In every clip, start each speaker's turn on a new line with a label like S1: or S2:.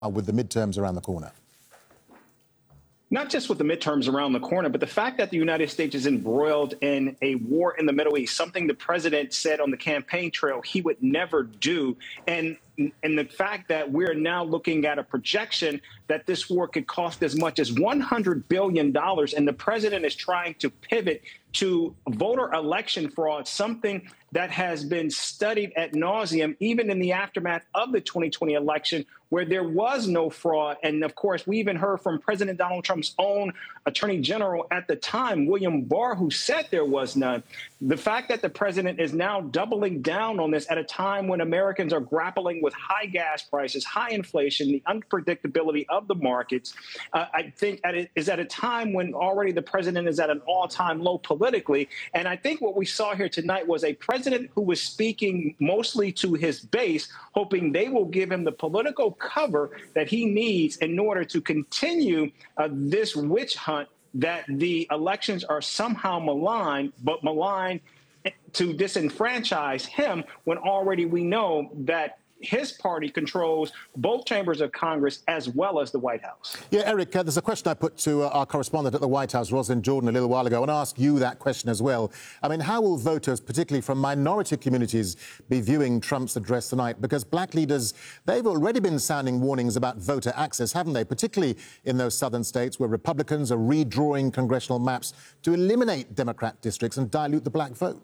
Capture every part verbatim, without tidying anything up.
S1: with the midterms around the corner?
S2: Not just with the midterms around the corner, but the fact that the United States is embroiled in a war in the Middle East, something the president said on the campaign trail he would never do. And and the fact that we're now looking at a projection that this war could cost as much as one hundred billion dollars, and the president is trying to pivot to voter election fraud, something that has been studied ad nauseum, even in the aftermath of the twenty twenty election, where there was no fraud. And of course, we even heard from President Donald Trump's own attorney general at the time, William Barr, who said there was none. The fact that the president is now doubling down on this at a time when Americans are grappling with high gas prices, high inflation, the unpredictability of the markets, uh, I think at it, is at a time when already the president is at an all-time low politically. And I think what we saw here tonight was a president who was speaking mostly to his base, hoping they will give him the political cover that he needs in order to continue uh, this witch hunt that the elections are somehow maligned, but maligned to disenfranchise him when already we know that his party controls both chambers of Congress as well as the White House.
S1: Yeah, Eric, uh, there's a question I put to uh, our correspondent at the White House, Rosalind Jordan, a little while ago. I want to ask you that question as well. I mean, how will voters, particularly from minority communities, be viewing Trump's address tonight? Because black leaders, they've already been sounding warnings about voter access, haven't they? Particularly in those southern states where Republicans are redrawing congressional maps to eliminate Democrat districts and dilute the black vote.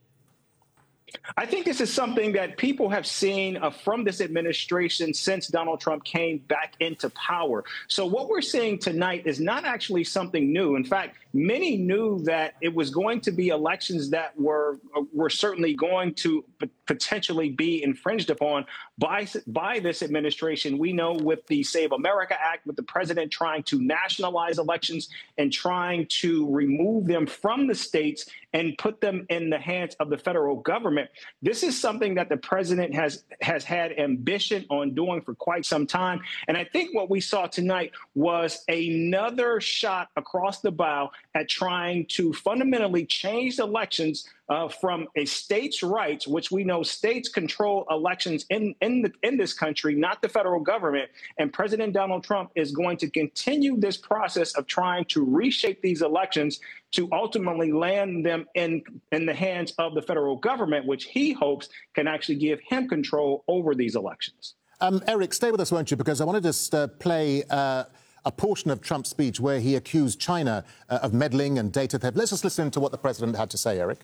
S2: I think this is something that people have seen uh, from this administration since Donald Trump came back into power. So what we're seeing tonight is not actually something new. In fact, many knew that it was going to be elections that were uh, were certainly going to potentially be infringed upon by, by this administration. We know with the Save America Act, with the president trying to nationalize elections and trying to remove them from the states and put them in the hands of the federal government. This is something that the president has has had ambition on doing for quite some time. And I think what we saw tonight was another shot across the bow at trying to fundamentally change elections uh, from a states' rights, which we know states control elections in, in, the, in this country, not the federal government. And President Donald Trump is going to continue this process of trying to reshape these elections to ultimately land them in, in the hands of the federal government, which he hopes can actually give him control over these elections.
S1: Um, Eric, stay with us, won't you? Because I want to just uh, play uh, a portion of Trump's speech where he accused China uh, of meddling and data theft. Let's just listen to what the president had to say, Eric.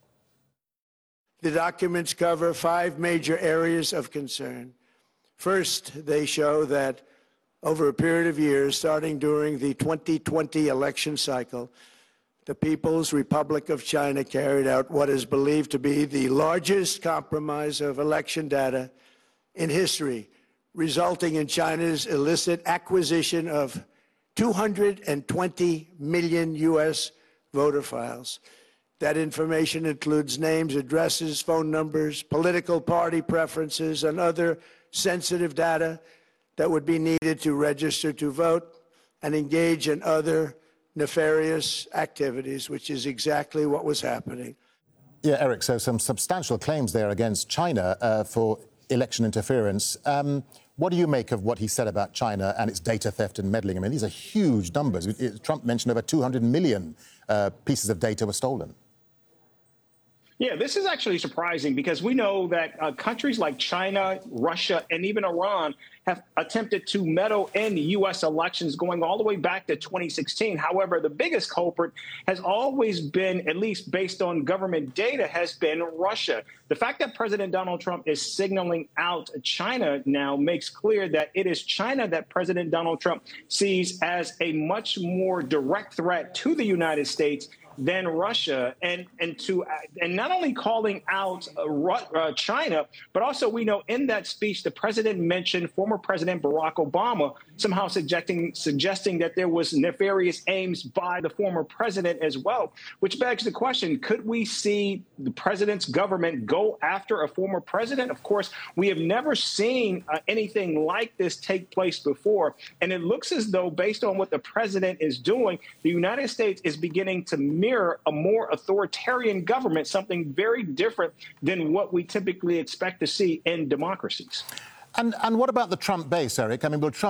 S3: The documents cover five major areas of concern. First, they show that over a period of years, starting during the twenty twenty election cycle, the People's Republic of China carried out what is believed to be the largest compromise of election data in history, resulting in China's illicit acquisition of two hundred twenty million U S voter files. That information includes names, addresses, phone numbers, political party preferences, and other sensitive data that would be needed to register to vote and engage in other nefarious activities, which is exactly what was happening.
S1: Yeah, Eric, so some substantial claims there against China uh, for election interference. Um, what do you make of what he said about China and its data theft and meddling? I mean, these are huge numbers. Trump mentioned over two hundred million uh, pieces of data were stolen.
S2: Yeah, this is actually surprising because we know that uh, countries like China, Russia, and even Iran have attempted to meddle in U S elections going all the way back to twenty sixteen. However, the biggest culprit has always been, at least based on government data, has been Russia. The fact that President Donald Trump is signaling out China now makes clear that it is China that President Donald Trump sees as a much more direct threat to the United States than Russia, and and to and not only calling out uh, uh, China, but also we know in that speech the president mentioned former President Barack Obama, somehow suggesting suggesting that there was nefarious aims by the former president as well, which begs the question: could we see the president's government go after a former president? Of course, we have never seen uh, anything like this take place before, and it looks as though, based on what the president is doing, the United States is beginning to mirror a more authoritarian government, something very different than what we typically expect to see in democracies.
S1: And, and what about the Trump base, Eric? I mean, will Trump